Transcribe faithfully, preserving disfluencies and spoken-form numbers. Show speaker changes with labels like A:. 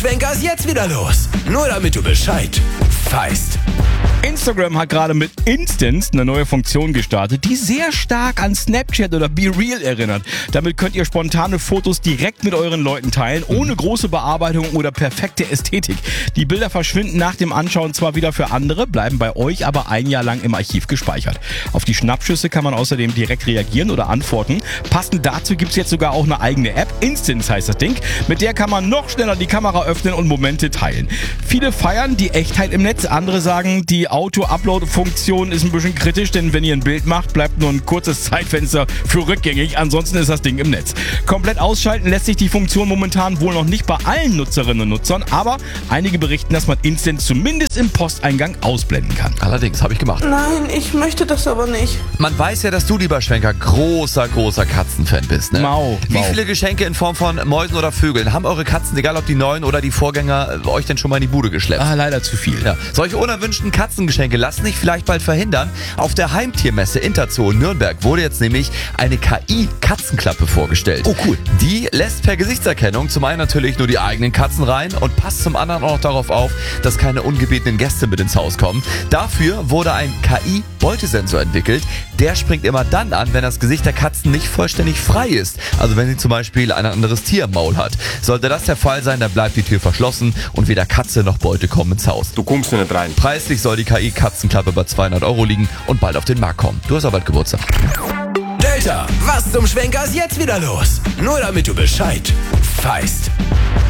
A: Schwenkers jetzt wieder los? Nur damit du Bescheid weißt.
B: Instagram hat gerade mit Instants eine neue Funktion gestartet, die sehr stark an Snapchat oder BeReal erinnert. Damit könnt ihr spontane Fotos direkt mit euren Leuten teilen, ohne große Bearbeitung oder perfekte Ästhetik. Die Bilder verschwinden nach dem Anschauen zwar wieder für andere, bleiben bei euch aber ein Jahr lang im Archiv gespeichert. Auf die Schnappschüsse kann man außerdem direkt reagieren oder antworten. Passend dazu gibt es jetzt sogar auch eine eigene App, Instants heißt das Ding, mit der kann man noch schneller die Kamera öffnen und Momente teilen. Viele feiern die Echtheit im Netz, andere sagen, die Auto-Upload-Funktion ist ein bisschen kritisch, denn wenn ihr ein Bild macht, bleibt nur ein kurzes Zeitfenster für rückgängig, ansonsten ist das Ding im Netz. Komplett ausschalten lässt sich die Funktion momentan wohl noch nicht bei allen Nutzerinnen und Nutzern, aber einige berichten, dass man Instant zumindest im Posteingang ausblenden kann.
C: Allerdings, habe ich gemacht.
D: Nein, ich möchte das aber nicht.
C: Man weiß ja, dass du, lieber Schwenker, großer, großer Katzenfan bist, ne?
B: Mau,
C: Wie
B: mau.
C: viele Geschenke in Form von Mäusen oder Vögeln haben eure Katzen, egal ob die neuen oder die Vorgänger, euch denn schon mal in die Bude geschleppt?
B: Ah, leider zu viel.
C: Ja. Solche unerwünschten Katzengeschenke lassen sich vielleicht bald verhindern. Auf der Heimtiermesse Interzoo in Nürnberg wurde jetzt nämlich eine K I-Katzenklappe vorgestellt.
B: Oh, cool.
C: Die lässt per Gesichtserkennung zum einen natürlich nur die eigenen Katzen rein und passt zum anderen auch noch darauf auf, dass keine ungebetenen Gäste mit ins Haus kommen. Dafür wurde ein K I-Beutesensor entwickelt. Der springt immer dann an, wenn das Gesicht der Katzen nicht vollständig frei ist. Also wenn sie zum Beispiel ein anderes Tier im Maul hat. Sollte das der Fall sein, dann bleibt die Tür verschlossen und weder Katze noch Beute kommen ins Haus.
E: Du kommst nicht rein.
C: Preislich soll die K I-Katzenklappe bei zweihundert Euro liegen und bald auf den Markt kommen. Du hast aber bald Geburtstag.
A: Delta, was zum Schwenkers jetzt wieder los? Nur damit du Bescheid weißt.